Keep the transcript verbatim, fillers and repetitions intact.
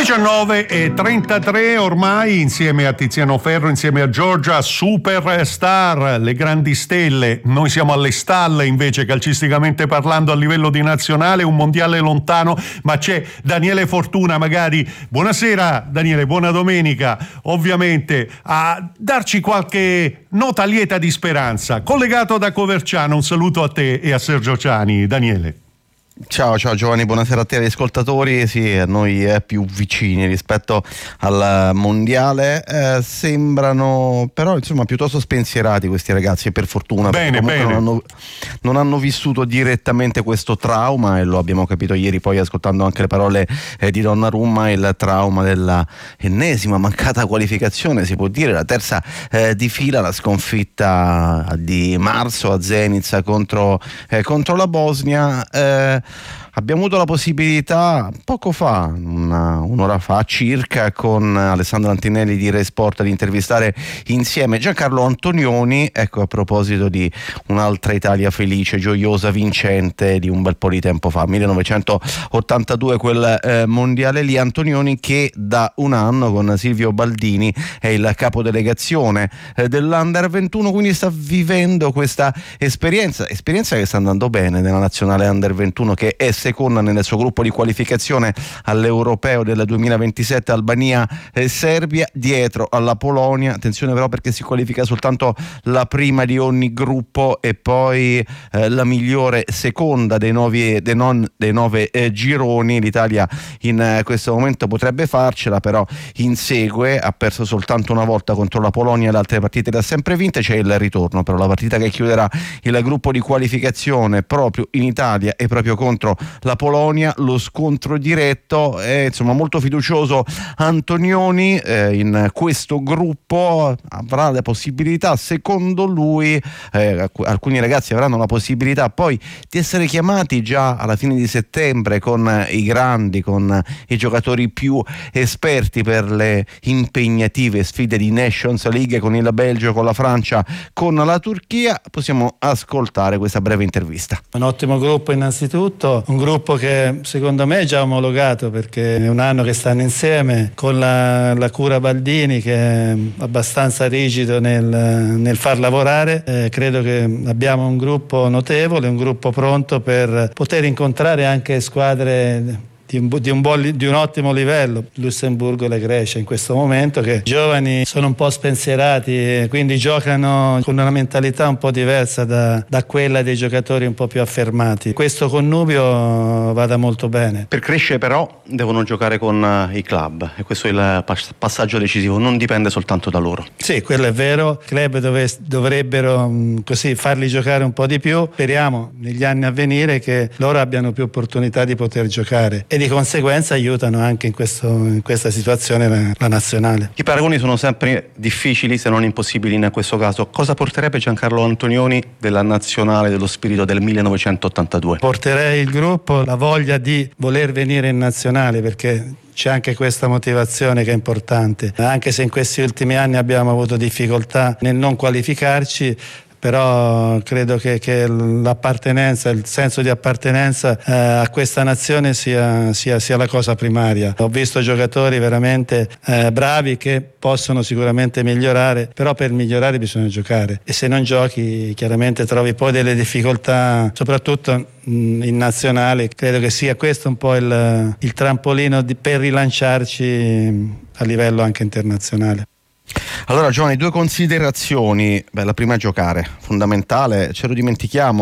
diciannove e trentatré ormai, insieme a Tiziano Ferro, insieme a Giorgia, superstar, le grandi stelle. Noi siamo alle stalle invece, calcisticamente parlando, a livello di nazionale, un mondiale lontano, ma c'è Daniele Fortuna, magari. Buonasera Daniele, buona domenica, ovviamente, a darci qualche nota lieta di speranza. Collegato da Coverciano, un saluto a te e a Sergio Ciani. Daniele. Ciao, ciao Giovanni, buonasera a te agli ascoltatori. Sì, a noi è più vicini rispetto al mondiale, eh, sembrano però insomma piuttosto spensierati questi ragazzi, per fortuna, bene, perché bene. Non, hanno, non hanno vissuto direttamente questo trauma, e lo abbiamo capito ieri poi ascoltando anche le parole eh, di Donnarumma, il trauma della ennesima mancata qualificazione, si può dire la terza eh, di fila, la sconfitta di marzo a Zenica contro, eh, contro la Bosnia. eh, Abbiamo avuto la possibilità poco fa, una, un'ora fa circa, con Alessandro Antinelli di Rai Sport, di intervistare insieme Giancarlo Antonioni, ecco, a proposito di un'altra Italia felice, gioiosa, vincente di un bel po' di tempo fa, millenovecentottantadue, quel eh, mondiale lì. Antonioni che da un anno con Silvio Baldini è il capodelegazione eh, dell'Under ventuno, quindi sta vivendo questa esperienza, esperienza che sta andando bene nella nazionale Under ventuno, che è seconda nel suo gruppo di qualificazione all'Europeo del duemilaventisette, Albania e Serbia, dietro alla Polonia. Attenzione però, perché si qualifica soltanto la prima di ogni gruppo e poi eh, la migliore seconda dei, novi, dei, non, dei nove eh, gironi. L'Italia in eh, questo momento potrebbe farcela, però insegue, ha perso soltanto una volta contro la Polonia, le altre partite le ha sempre vinte. C'è il ritorno, però la partita che chiuderà il gruppo di qualificazione proprio in Italia e proprio contro la Polonia, lo scontro diretto. È insomma molto fiducioso Antonioni, eh, in questo gruppo avrà la possibilità, secondo lui, eh, alcuni ragazzi avranno la possibilità poi di essere chiamati già alla fine di settembre con i grandi, con i giocatori più esperti per le impegnative sfide di Nations League, con il Belgio, con la Francia, con la Turchia. Possiamo ascoltare questa breve intervista. Un ottimo gruppo innanzitutto, un gruppo che secondo me è già omologato, perché è un anno che stanno insieme, con la, la cura Baldini che è abbastanza rigido nel, nel far lavorare. Eh, credo che abbiamo un gruppo notevole, un gruppo pronto per poter incontrare anche squadre di un, di, un buon, di un ottimo livello, Lussemburgo e la Grecia in questo momento, che giovani sono un po' spensierati e quindi giocano con una mentalità un po' diversa da, da quella dei giocatori un po' più affermati. Questo connubio vada molto bene. Per crescere però devono giocare con uh, i club, e questo è il pass- passaggio decisivo, non dipende soltanto da loro. Sì, quello è vero, i club dove, dovrebbero mh, così farli giocare un po' di più. Speriamo negli anni a venire che loro abbiano più opportunità di poter giocare, e di conseguenza aiutano anche in, questo, in questa situazione la, la nazionale. I paragoni sono sempre difficili, se non impossibili in questo caso. Cosa porterebbe Giancarlo Antonioni della nazionale, dello spirito del millenovecentottantadue? Porterei il gruppo, la voglia di voler venire in nazionale, perché c'è anche questa motivazione che è importante. Anche se in questi ultimi anni abbiamo avuto difficoltà nel non qualificarci, però credo che, che l'appartenenza, il senso di appartenenza eh, a questa nazione sia, sia, sia la cosa primaria. Ho visto giocatori veramente eh, bravi che possono sicuramente migliorare, però per migliorare bisogna giocare, e se non giochi chiaramente trovi poi delle difficoltà, soprattutto in nazionale. Credo che sia questo un po' il, il trampolino di, per rilanciarci a livello anche internazionale. Allora Giovanni, due considerazioni. Beh, la prima è giocare, fondamentale, ce lo dimentichiamo.